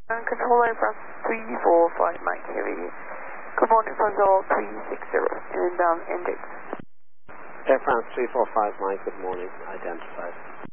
Control Air France 345 Mike Heavy. Good morning, Frontal 360, inbound index. Air France 345 Mike, good morning, identified.